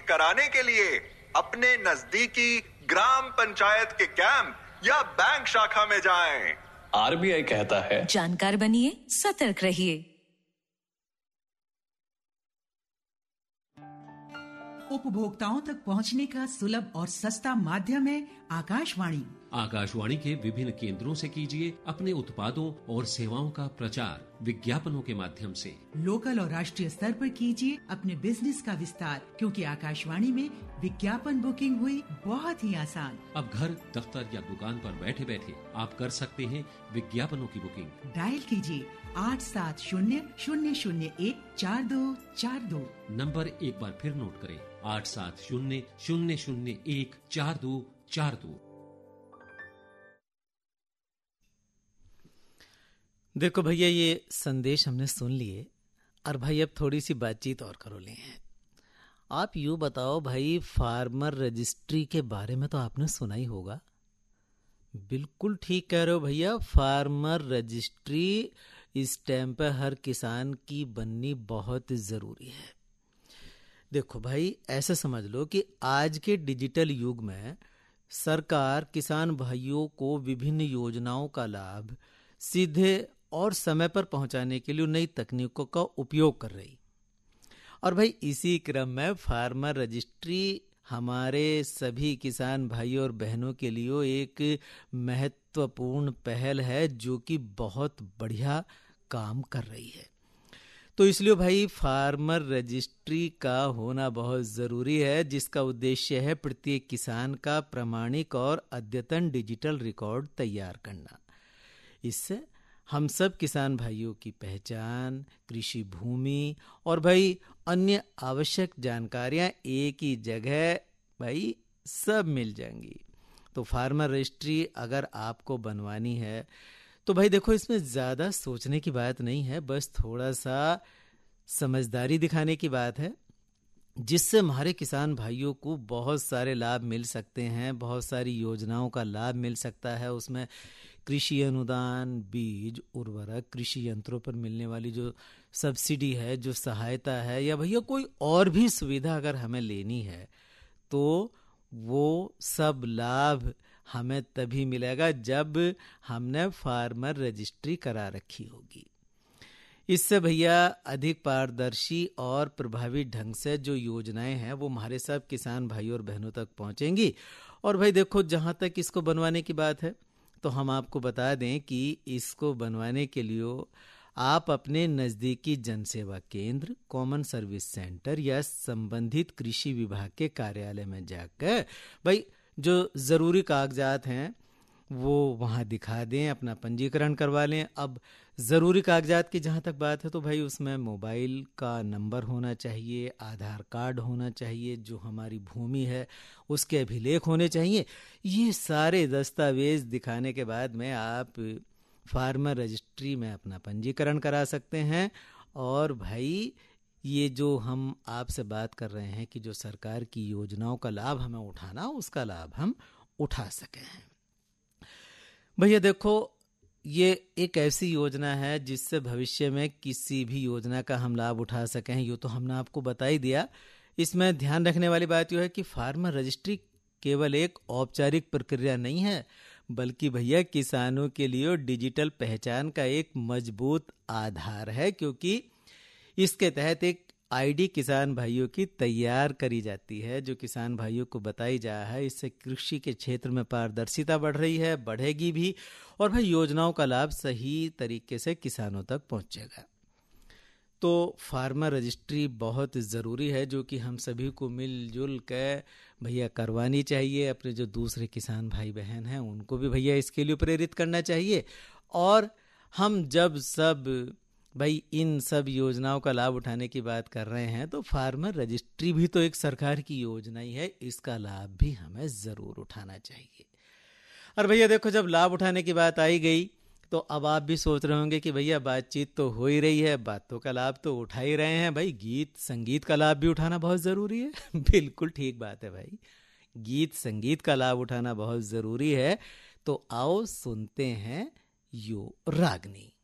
कराने के लिए अपने नजदीकी ग्राम पंचायत के कैंप या बैंक शाखा में जाएं। आरबीआई कहता है, जानकार बनिए, सतर्क रहिए। उपभोक्ताओं तक पहुंचने का सुलभ और सस्ता माध्यम है आकाशवाणी। आकाशवाणी के विभिन्न केंद्रों से कीजिए अपने उत्पादों और सेवाओं का प्रचार विज्ञापनों के माध्यम से। लोकल और राष्ट्रीय स्तर पर कीजिए अपने बिजनेस का विस्तार, क्योंकि आकाशवाणी में विज्ञापन बुकिंग हुई बहुत ही आसान। अब घर, दफ्तर या दुकान पर बैठे बैठे आप कर सकते हैं विज्ञापनों की बुकिंग। डायल कीजिए 8700014242। नंबर एक बार फिर नोट करें, 8700014242। देखो भैया, ये संदेश हमने सुन लिए और भाई अब थोड़ी सी बातचीत और करो ले हैं। आप यूँ बताओ भाई, फार्मर रजिस्ट्री के बारे में तो आपने सुना ही होगा। बिल्कुल ठीक कह रहे हो भैया, फार्मर रजिस्ट्री इस टाइम पर हर किसान की बननी बहुत ज़रूरी है। देखो भाई, ऐसे समझ लो कि आज के डिजिटल युग में सरकार किसान भाइयों को विभिन्न योजनाओं का लाभ सीधे और समय पर पहुंचाने के लिए नई तकनीकों का उपयोग कर रही। और भाई इसी क्रम में फार्मर रजिस्ट्री हमारे सभी किसान भाइयों और बहनों के लिए एक महत्वपूर्ण पहल है, जो कि बहुत बढ़िया काम कर रही है। तो इसलिए भाई फार्मर रजिस्ट्री का होना बहुत ज़रूरी है, जिसका उद्देश्य है प्रत्येक किसान का प्रमाणिक और अद्यतन डिजिटल रिकॉर्ड तैयार करना। इससे हम सब किसान भाइयों की पहचान, कृषि भूमि और भाई अन्य आवश्यक जानकारियां एक ही जगह भाई सब मिल जाएंगी। तो फार्मर रजिस्ट्री अगर आपको बनवानी है तो भाई देखो, इसमें ज़्यादा सोचने की बात नहीं है, बस थोड़ा सा समझदारी दिखाने की बात है, जिससे हमारे किसान भाइयों को बहुत सारे लाभ मिल सकते हैं, बहुत सारी योजनाओं का लाभ मिल सकता है। उसमें कृषि अनुदान, बीज, उर्वरक, कृषि यंत्रों पर मिलने वाली जो सब्सिडी है, जो सहायता है, या भैया कोई और भी सुविधा अगर हमें लेनी है तो वो सब लाभ हमें तभी मिलेगा जब हमने फार्मर रजिस्ट्री करा रखी होगी। इससे भैया अधिक पारदर्शी और प्रभावी ढंग से जो योजनाएं हैं वो हमारे सब किसान भाइयों और बहनों तक पहुंचेंगी। और भाई देखो, जहां तक इसको बनवाने की बात है तो हम आपको बता दें कि इसको बनवाने के लिए आप अपने नज़दीकी जनसेवा केंद्र, कॉमन सर्विस सेंटर या संबंधित कृषि विभाग के कार्यालय में जाकर भाई जो ज़रूरी कागजात हैं वो वहाँ दिखा दें, अपना पंजीकरण करवा लें। अब ज़रूरी कागजात की जहाँ तक बात है तो भाई उसमें मोबाइल का नंबर होना चाहिए, आधार कार्ड होना चाहिए, जो हमारी भूमि है उसके अभिलेख होने चाहिए। ये सारे दस्तावेज दिखाने के बाद में आप फार्मर रजिस्ट्री में अपना पंजीकरण करा सकते हैं। और भाई ये जो हम आपसे बात कर रहे हैं कि जो सरकार की योजनाओं का लाभ हमें उठाना, उसका लाभ हम उठा सके हैं। भैया देखो, ये एक ऐसी योजना है जिससे भविष्य में किसी भी योजना का हम लाभ उठा सकें। ये तो हमने आपको बता ही दिया। इसमें ध्यान रखने वाली बात यह है कि फार्मर रजिस्ट्री केवल एक औपचारिक प्रक्रिया नहीं है, बल्कि भैया किसानों के लिए डिजिटल पहचान का एक मजबूत आधार है, क्योंकि इसके तहत एक आईडी किसान भाइयों की तैयार करी जाती है, जो किसान भाइयों को बताई जा है। इससे कृषि के क्षेत्र में पारदर्शिता बढ़ रही है, बढ़ेगी भी, और भाई योजनाओं का लाभ सही तरीके से किसानों तक पहुंचेगा। तो फार्मर रजिस्ट्री बहुत ज़रूरी है, जो कि हम सभी को मिलजुल कर भैया करवानी चाहिए। अपने जो दूसरे किसान भाई बहन हैं उनको भी भैया इसके लिए प्रेरित करना चाहिए। और हम जब सब भाई इन सब योजनाओं का लाभ उठाने की बात कर रहे हैं तो फार्मर रजिस्ट्री भी तो एक सरकार की योजना ही है, इसका लाभ भी हमें ज़रूर उठाना चाहिए। और भैया देखो, जब लाभ उठाने की बात आई गई तो अब आप भी सोच रहे होंगे कि भैया बातचीत तो हो ही रही है, बातों का लाभ तो उठा ही रहे हैं, भाई गीत संगीत का लाभ भी उठाना बहुत ज़रूरी है। बिल्कुल ठीक बात है भाई, गीत संगीत का लाभ उठाना बहुत ज़रूरी है। तो आओ सुनते हैं यो रागनी।